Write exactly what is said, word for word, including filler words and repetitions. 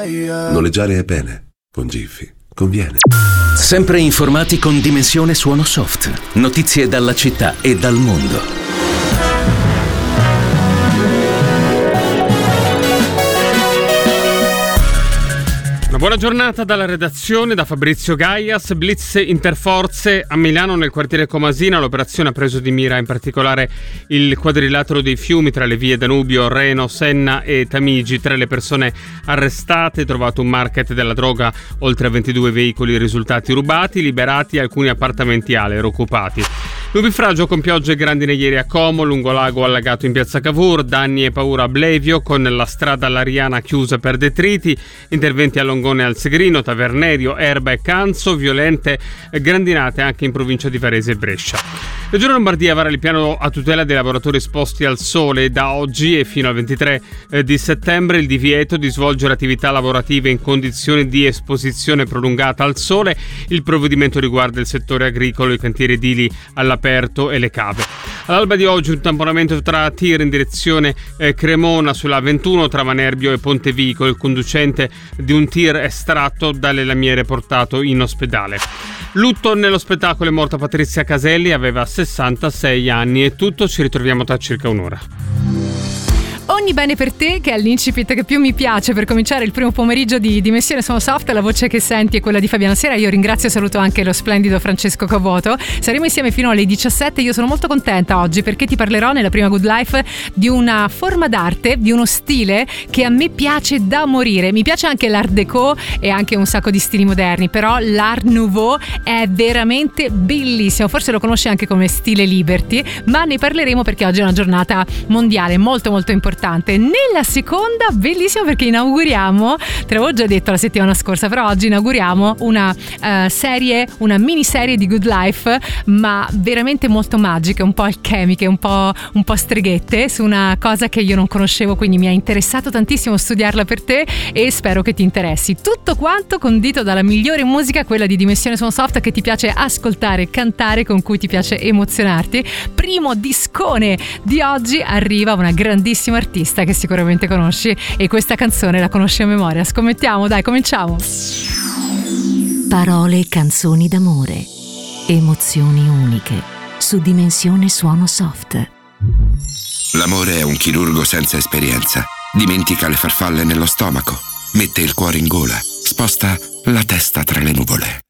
Noleggiare è bene, con Giffy conviene. Sempre informati con Dimensione Suono Soft. Notizie dalla città e dal mondo. Una buona giornata dalla redazione, da Fabrizio Gaias. Blitz interforze a Milano nel quartiere Comasina. L'operazione ha preso di mira in particolare il quadrilatero dei fiumi tra le vie Danubio, Reno, Senna e Tamigi. Tra le persone arrestate trovato un market della droga, oltre a ventidue veicoli risultati rubati, liberati alcuni appartamenti Aler occupati. Nubifragio con piogge e grandine ieri a Como, lungolago allagato in piazza Cavour, danni e paura a Blevio con la strada all'Ariana chiusa per detriti, interventi a Longone al Segrino, Tavernerio, Erba e Canzo, violente grandinate anche in provincia di Varese e Brescia. Regione Lombardia vara il piano a tutela dei lavoratori esposti al sole. Da oggi e fino al ventitré di settembre il divieto di svolgere attività lavorative in condizioni di esposizione prolungata al sole. Il provvedimento riguarda il settore agricolo, i cantieri edili all'aperto e le cave. All'alba di oggi un tamponamento tra tir in direzione eh, Cremona sulla ventuno tra Manerbio e Pontevico. Il conducente di un tir estratto dalle lamiere portato in ospedale. Lutto nello spettacolo, è morta Patrizia Caselli, aveva sessantasei anni. È tutto, ci ritroviamo tra circa un'ora. Ogni bene per te, che è l'incipit che più mi piace per cominciare il primo pomeriggio di Dimensione Suono Soft. La voce che senti è quella di Fabiana Sera. Io ringrazio e saluto anche lo splendido Francesco Cavoto. Saremo insieme fino alle diciassette. Io sono molto contenta oggi perché ti parlerò nella prima Good Life di una forma d'arte, di uno stile che a me piace da morire. Mi piace anche l'Art Deco e anche un sacco di stili moderni, però l'Art Nouveau è veramente bellissimo. Forse lo conosci anche come stile Liberty, ma ne parleremo perché oggi è una giornata mondiale molto molto importante. Nella seconda, bellissimo perché inauguriamo, te l'avevo già detto la settimana scorsa, però oggi inauguriamo una uh, serie, una miniserie di Good Life, ma veramente molto magiche, un po' alchemiche, un po', un po' streghette, su una cosa che io non conoscevo, quindi mi ha interessato tantissimo studiarla per te e spero che ti interessi. Tutto quanto condito dalla migliore musica, quella di Dimensione Suono Soft, che ti piace ascoltare e cantare, con cui ti piace emozionarti. Primo discone di oggi, arriva una grandissima artista che sicuramente conosci e questa canzone la conosci a memoria. Scommettiamo, dai, cominciamo. Parole e canzoni d'amore, emozioni uniche, su Dimensione Suono Soft. L'amore è un chirurgo senza esperienza. Dimentica le farfalle nello stomaco, mette il cuore in gola, sposta la testa tra le nuvole.